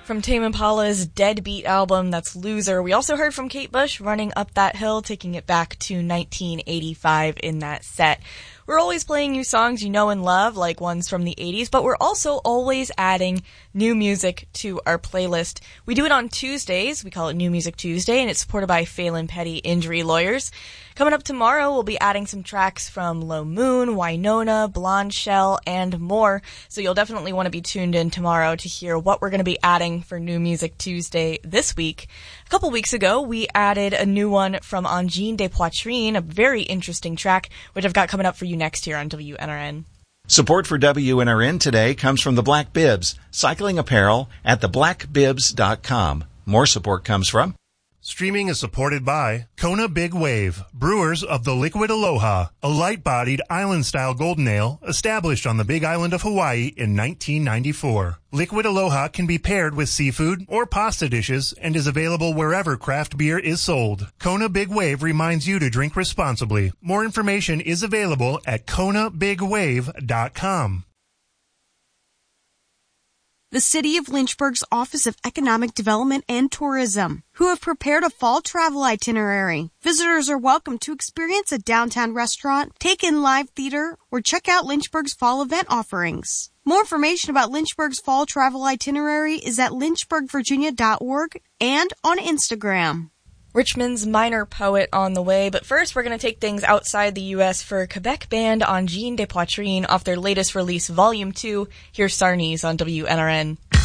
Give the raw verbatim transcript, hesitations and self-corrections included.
from Tame Impala's Deadbeat album, that's Loser. We also heard from Kate Bush, Running Up That Hill, taking it back to nineteen eighty-five in that set. We're always playing you songs you know and love, like ones from the eighties, but we're also always adding new music to our playlist. We do it on Tuesdays. We call it New Music Tuesday, and it's supported by Phelan Petty Injury Lawyers. Coming up tomorrow, we'll be adding some tracks from Low Moon, Wynonna, Blonde Shell, and more. So you'll definitely want to be tuned in tomorrow to hear what we're going to be adding for New Music Tuesday this week. A couple weeks ago, we added a new one from Angine de Poitrine, a very interesting track, which I've got coming up for you next year on W N R N. Support for W N R N today comes from the Black Bibs, cycling apparel at the black bibs dot com. More support comes from... Streaming is supported by Kona Big Wave, brewers of the Liquid Aloha, a light-bodied island-style golden ale established on the Big Island of Hawaii in nineteen ninety-four. Liquid Aloha can be paired with seafood or pasta dishes and is available wherever craft beer is sold. Kona Big Wave reminds you to drink responsibly. More information is available at kona big wave dot com. The City of Lynchburg's Office of Economic Development and Tourism, who have prepared a fall travel itinerary. Visitors are welcome to experience a downtown restaurant, take in live theater, or check out Lynchburg's fall event offerings. More information about Lynchburg's fall travel itinerary is at lynchburg virginia dot org and on Instagram. Richmond's Minor Poet on the way, but first we're going to take things outside the U S for Quebec band Angine de Poitrine off their latest release, Volume two. Here's Sarnes on W N R N.